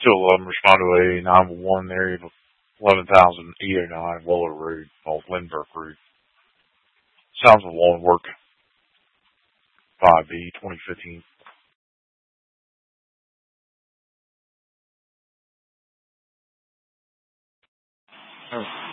211, respond to a 911 area of 11,000 E09, Willow Road, off Lindbergh Road. Sounds of law and work. 5B, 2015. Oh.